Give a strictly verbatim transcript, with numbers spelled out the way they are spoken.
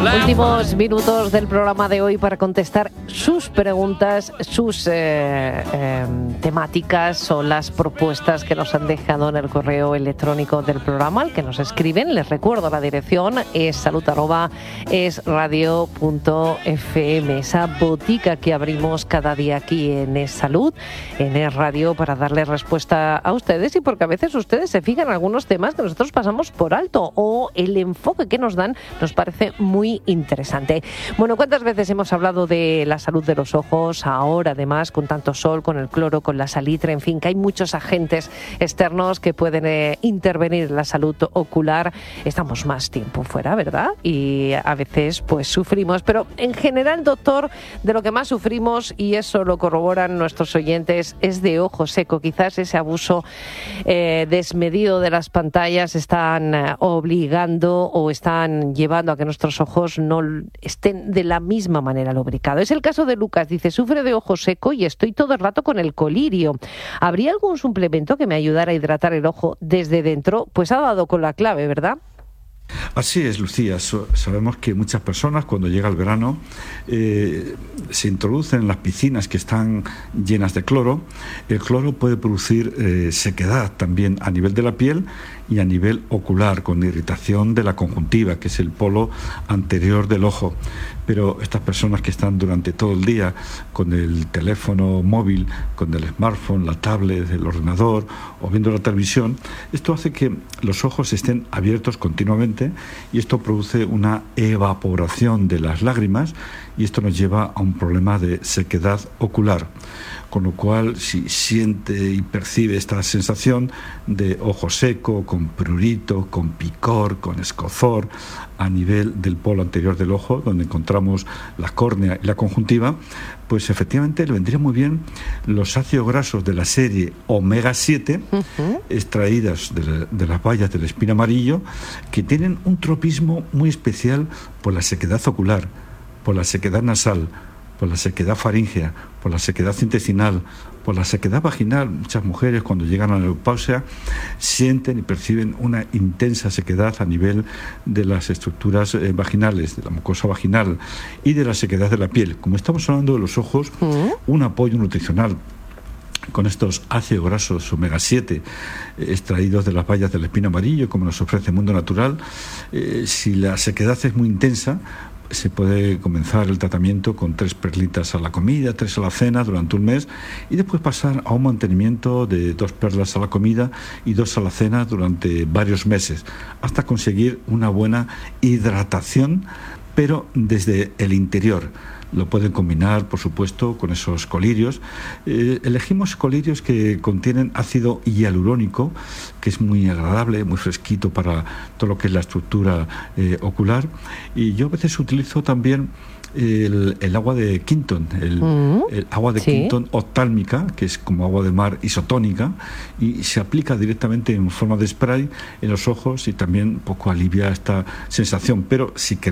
Últimos minutos del programa de hoy para contestar sus preguntas, sus eh, eh, temáticas o las propuestas que nos han dejado en el correo electrónico del programa, al que nos escriben. Les recuerdo la dirección, es salud arroba es radio punto f m, esa botica que abrimos cada día aquí en Es Salud, en Es Radio, para darle respuesta a ustedes, y porque a veces ustedes se fijan en algunos temas que nosotros pasamos por alto, o el enfoque que nos dan nos parece muy interesante. Bueno, ¿cuántas veces hemos hablado de la salud de los ojos? Ahora, además, con tanto sol, con el cloro, con la salitre, en fin, que hay muchos agentes externos que pueden eh, intervenir en la salud ocular. Estamos más tiempo fuera, ¿verdad? Y a veces, pues, sufrimos. Pero, en general, doctor, de lo que más sufrimos, y eso lo corroboran nuestros oyentes, es de ojo seco. Quizás ese abuso eh, desmedido de las pantallas están eh, obligando o están llevando a que nuestros ojos no estén de la misma manera lubricados. Es el caso de Lucas. Dice: sufre de ojo seco y estoy todo el rato con el colirio. ¿Habría algún suplemento que me ayudara a hidratar el ojo desde dentro? Pues ha dado con la clave, ¿verdad? Así es, Lucía. So, sabemos que muchas personas, cuando llega el verano, eh, se introducen en las piscinas que están llenas de cloro. El cloro puede producir eh, sequedad también a nivel de la piel y a nivel ocular, con irritación de la conjuntiva, que es el polo anterior del ojo. Pero estas personas que están durante todo el día con el teléfono móvil, con el smartphone, la tablet, el ordenador o viendo la televisión, esto hace que los ojos estén abiertos continuamente, y esto produce una evaporación de las lágrimas, y esto nos lleva a un problema de sequedad ocular. Con lo cual, si siente y percibe esta sensación de ojo seco, con prurito, con picor, con escozor a nivel del polo anterior del ojo, donde encontramos la córnea y la conjuntiva, pues efectivamente le vendría muy bien los ácidos grasos de la serie omega siete, uh-huh. extraídas de, la, de las bayas del espino amarillo, que tienen un tropismo muy especial por la sequedad ocular, por la sequedad nasal, por la sequedad faríngea, por la sequedad intestinal, por la sequedad vaginal. Muchas mujeres, cuando llegan a la menopausia, sienten y perciben una intensa sequedad a nivel de las estructuras eh, vaginales, de la mucosa vaginal y de la sequedad de la piel. Como estamos hablando de los ojos, ¿Mm? un apoyo nutricional con estos ácidos grasos omega siete eh, extraídos de las bayas del espino amarillo, como nos ofrece Mundo Natural, eh, si la sequedad es muy intensa, se puede comenzar el tratamiento con tres perlitas a la comida, tres a la cena durante un mes, y después pasar a un mantenimiento de dos perlas a la comida y dos a la cena durante varios meses, hasta conseguir una buena hidratación, pero desde el interior. Lo pueden combinar, por supuesto, con esos colirios. Eh, elegimos colirios que contienen ácido hialurónico, que es muy agradable, muy fresquito para todo lo que es la estructura eh, ocular. Y yo a veces utilizo también el, el agua de Quinton, el, mm, el agua de ¿sí? Quinton oftálmica, que es como agua de mar isotónica, y se aplica directamente en forma de spray en los ojos, y también un poco alivia esta sensación. Pero si queremos